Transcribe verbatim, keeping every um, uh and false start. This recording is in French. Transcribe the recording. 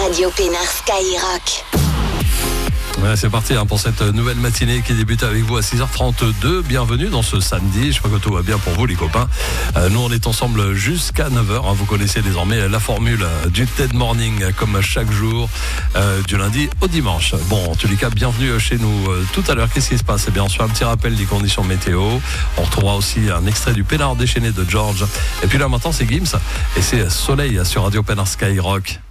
Radio Pénard Skyrock. Ouais, c'est parti hein, pour cette nouvelle matinée qui débute avec vous à six heures trente-deux. Bienvenue dans ce samedi. J'espère que tout va bien pour vous les copains. Euh, nous on est ensemble jusqu'à neuf heures. Hein. Vous connaissez désormais la formule du TED Morning comme chaque jour euh, du lundi au dimanche. Bon, en tous les cas, bienvenue chez nous euh, tout à l'heure. Qu'est-ce qui se passe? Eh bien, on se fait un petit rappel des conditions météo. On retrouvera aussi un extrait du Pénard déchaîné de George. Et puis là maintenant c'est Gims et c'est Soleil sur Radio Pénard Skyrock.